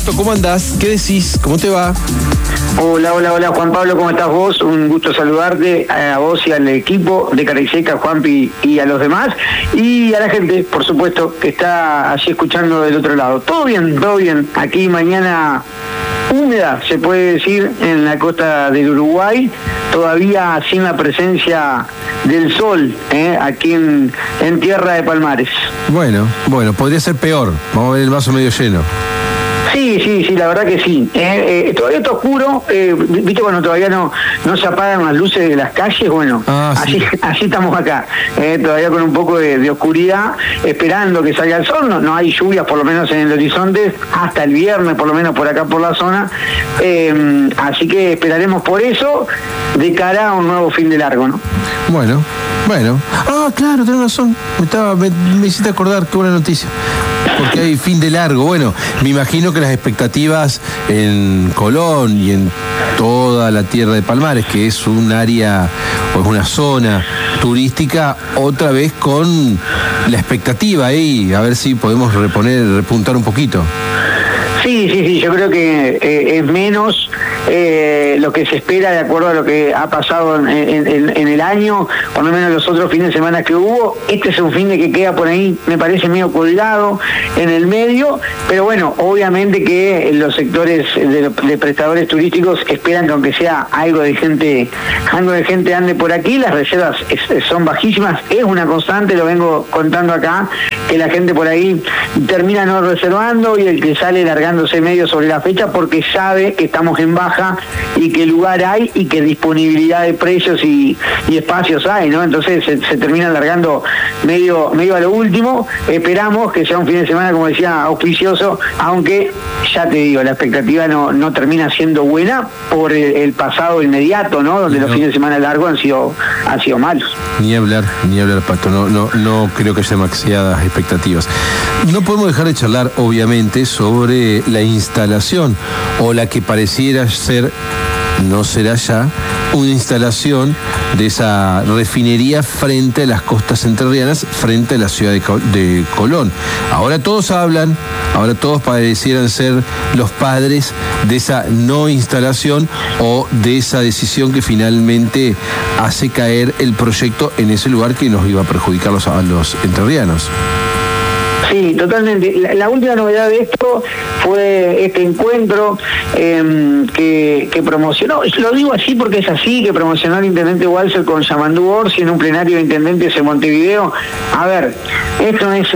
Pato, ¿cómo andás? ¿Qué decís? ¿Cómo te va? Hola, Juan Pablo, ¿cómo estás vos? Un gusto saludarte a vos y al equipo de Cara y Seca, Juanpi, y a los demás, y a la gente, por supuesto, que está allí escuchando del otro lado. Todo bien. Aquí mañana húmeda, se puede decir, en la costa del Uruguay, todavía sin la presencia del sol, aquí en tierra de Palmares. Bueno, podría ser peor. Vamos a ver el vaso medio lleno. Sí, la verdad que sí. Todavía está oscuro, viste cuando todavía no se apagan las luces de las calles, bueno, sí. así estamos acá, todavía con un poco de oscuridad, esperando que salga el sol, no hay lluvias por lo menos en el horizonte, hasta el viernes por lo menos por acá por la zona, así que esperaremos por eso, de cara a un nuevo fin de largo, ¿no? Bueno. Claro, tenés razón. Me hiciste acordar, qué buena noticia. Porque hay fin de largo. Bueno, me imagino que las expectativas en Colón y en toda la tierra de Palmares, que es un área o es una zona turística, otra vez con la expectativa ahí, a ver si podemos repuntar un poquito. Sí, yo creo que es menos lo que se espera de acuerdo a lo que ha pasado en el año, por lo menos los otros fines de semana que hubo. Este es un fin de que queda por ahí, me parece medio colgado en el medio, pero bueno, obviamente que los sectores de prestadores turísticos esperan que aunque sea algo de gente ande por aquí. Las reservas son bajísimas, es una constante, lo vengo contando acá, que la gente por ahí termina no reservando y el que sale largándose medio sobre la fecha porque sabe que estamos en baja y que lugar hay y que disponibilidad de precios y espacios hay, ¿no? Entonces se termina largando medio a lo último. Esperamos que sea un fin de semana, como decía, auspicioso, aunque ya te digo, la expectativa no termina siendo buena por el pasado inmediato, ¿no? Donde los fines de semana largos han sido malos. Ni hablar, Pato, no creo que haya demasiadas expectativas. No podemos dejar de charlar, obviamente, sobre la instalación, o la que pareciera ser, no será ya, una instalación de esa refinería frente a las costas entrerrianas, frente a la ciudad de Colón. Ahora todos parecieran ser los padres de esa no instalación o de esa decisión que finalmente hace caer el proyecto en ese lugar que nos iba a perjudicar a los entrerrianos. Sí, totalmente. La última novedad de esto fue este encuentro que promocionó, lo digo así porque es así, que promocionó el intendente Walser con Yamandú Orsi en un plenario de intendentes en Montevideo. A ver, esto es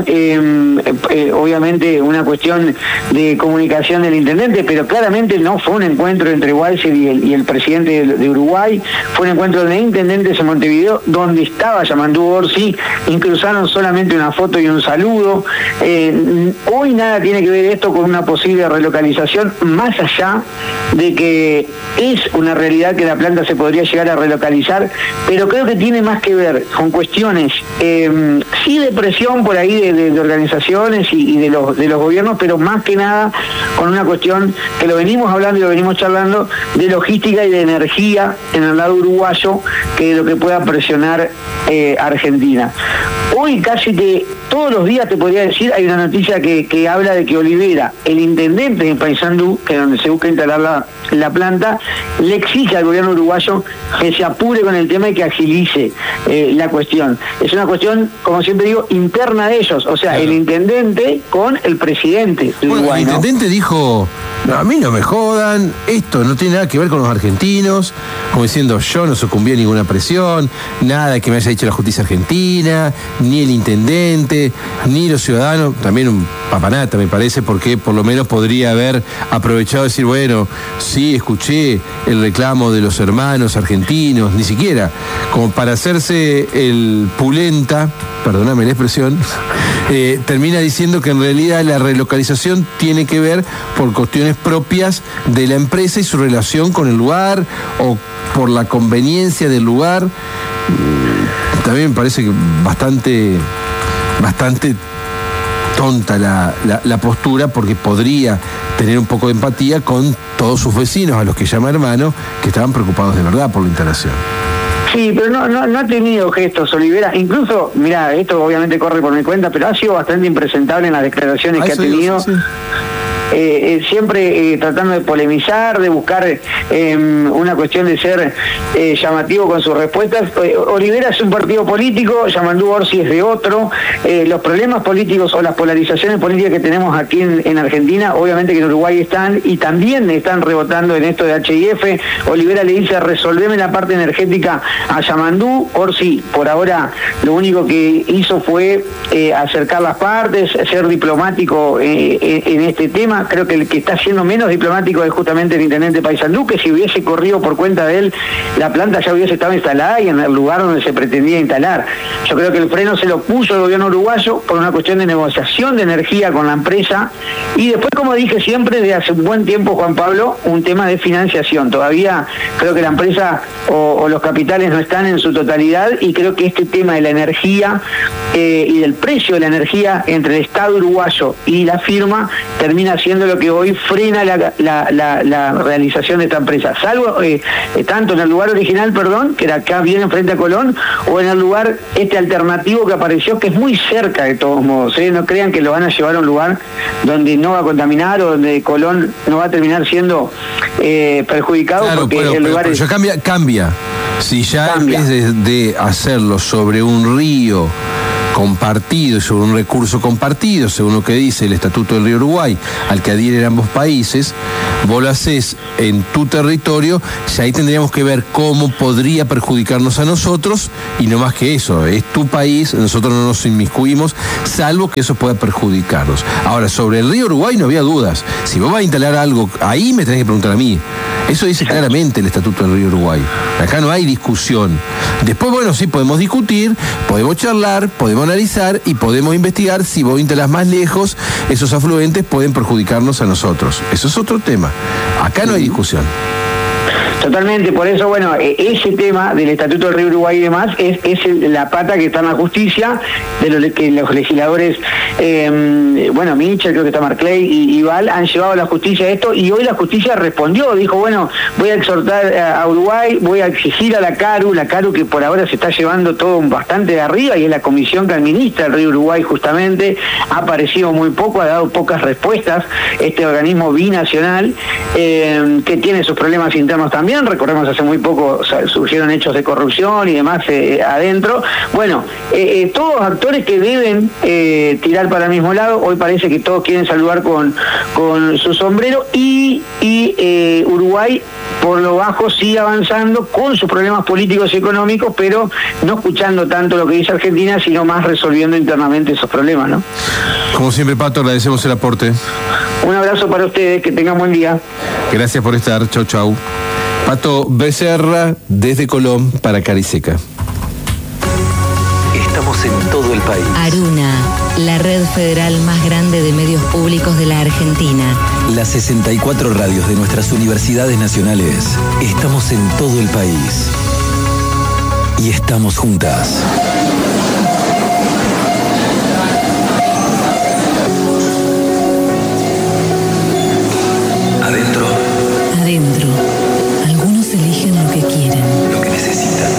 obviamente una cuestión de comunicación del intendente, pero claramente no fue un encuentro entre Walser y el presidente de Uruguay, fue un encuentro de intendentes en Montevideo donde estaba Yamandú Orsi, incruzaron solamente una foto y un saludo. Hoy nada tiene que ver esto con una posible relocalización, más allá de que es una realidad que la planta se podría llegar a relocalizar, pero creo que tiene más que ver con cuestiones, sí, de presión por ahí de organizaciones y de los gobiernos, pero más que nada con una cuestión que lo venimos hablando y lo venimos charlando, de logística y de energía en el lado uruguayo, que es lo que pueda presionar Argentina. Hoy casi que todos los días, te podría decir, hay una noticia que habla de que Olivera, el intendente de Paysandú, que es donde se busca instalar la planta, le exige al gobierno uruguayo que se apure con el tema y que agilice la cuestión. Es una cuestión, como siempre digo, interna de ellos, o sea, el intendente con el presidente de Uruguay. El intendente dijo: no, a mí no me jodan, esto no tiene nada que ver con los argentinos, como diciendo, yo no sucumbí a ninguna presión, nada que me haya dicho la justicia argentina, ni el intendente, ni los ciudadanos. También un papanata, me parece, porque por lo menos podría haber aprovechado de decir, bueno, sí, escuché el reclamo de los hermanos argentinos, ni siquiera, como para hacerse el pulenta, perdóname la expresión, termina diciendo que en realidad la relocalización tiene que ver por cuestiones propias de la empresa y su relación con el lugar, o por la conveniencia del lugar. También me parece que bastante tonta la postura, porque podría tener un poco de empatía con todos sus vecinos, a los que llama hermano, que estaban preocupados de verdad por la instalación. Sí, pero no ha tenido gestos, Olivera. Incluso, mira, esto obviamente corre por mi cuenta, pero ha sido bastante impresentable en las declaraciones que ha tenido. Sí. siempre tratando de polemizar, de buscar una cuestión de ser llamativo con sus respuestas. Olivera es un partido político, Yamandú Orsi es de otro. Los problemas políticos o las polarizaciones políticas que tenemos aquí en Argentina, obviamente que en Uruguay están, y también están rebotando en esto de HIF. Olivera le dice, resolveme la parte energética a Yamandú. Orsi, por ahora, lo único que hizo fue acercar las partes, ser diplomático en este tema. Creo que el que está siendo menos diplomático es justamente el intendente Paysandú, que si hubiese corrido por cuenta de él, la planta ya hubiese estado instalada y en el lugar donde se pretendía instalar. Yo creo que el freno se lo puso el gobierno uruguayo por una cuestión de negociación de energía con la empresa, y después, como dije siempre, de hace un buen tiempo, Juan Pablo, un tema de financiación. Todavía creo que la empresa o los capitales no están en su totalidad, y creo que este tema de la energía y del precio de la energía entre el Estado uruguayo y la firma termina siendo lo que hoy frena la realización de esta empresa, salvo tanto en el lugar original, que era acá bien enfrente a Colón, o en el lugar alternativo que apareció, que es muy cerca de todos modos. No crean que lo van a llevar a un lugar donde no va a contaminar o donde Colón no va a terminar siendo perjudicado, claro, porque el lugar pero ya cambia. Si ya en vez de hacerlo sobre un río compartido y sobre un recurso compartido, según lo que dice el Estatuto del Río Uruguay, al que adhieren ambos países, vos lo haces en tu territorio, ya ahí tendríamos que ver cómo podría perjudicarnos a nosotros, y no más que eso, es tu país, nosotros no nos inmiscuimos, salvo que eso pueda perjudicarnos. Ahora, sobre el Río Uruguay no había dudas. Si vos vas a instalar algo ahí, me tenés que preguntar a mí. Eso dice claramente el Estatuto del Río Uruguay. Acá no hay discusión. Después, bueno, sí, podemos discutir, podemos charlar, podemos analizar y podemos investigar si vos instalás más lejos, esos afluentes pueden perjudicarnos a nosotros. Eso es otro tema. Acá no hay discusión. Totalmente, por eso, bueno, ese tema del Estatuto del Río Uruguay y demás es la pata que está en la justicia, de lo que los legisladores, Mitchell, creo que está Marclay y Val, han llevado a la justicia esto, y hoy la justicia respondió, dijo, bueno, voy a exhortar a Uruguay, voy a exigir a la CARU que por ahora se está llevando todo bastante de arriba, y es la comisión que administra el Río Uruguay justamente, ha aparecido muy poco, ha dado pocas respuestas, este organismo binacional, que tiene sus problemas internos también. Recordemos, hace muy poco surgieron hechos de corrupción y demás adentro. Bueno, todos actores que deben tirar para el mismo lado. Hoy parece que todos quieren saludar con su sombrero, y Uruguay por lo bajo sigue avanzando con sus problemas políticos y económicos, pero no escuchando tanto lo que dice Argentina, sino más resolviendo internamente esos problemas, ¿no? Como siempre, Pato, agradecemos el aporte. Un abrazo para ustedes, que tengan buen día. Gracias por estar, chau chau. Pato Becerra, desde Colón para Cariseca. Estamos en todo el país. Aruna, la red federal más grande de medios públicos de la Argentina. Las 64 radios de nuestras universidades nacionales. Estamos en todo el país. Y estamos juntas. Adentro. Algunos eligen lo que quieren. Lo que necesitan.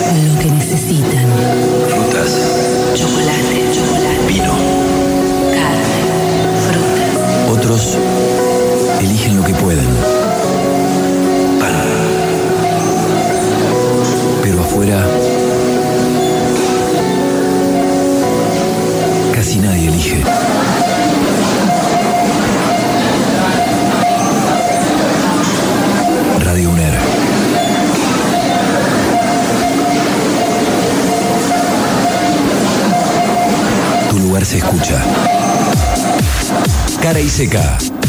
Frutas. Chocolate. Vino. Carne. Frutas. Otros eligen lo que pueden. Pan. Pero afuera, casi nadie elige. Radio UNER. Tu lugar se escucha. Cara y Seca.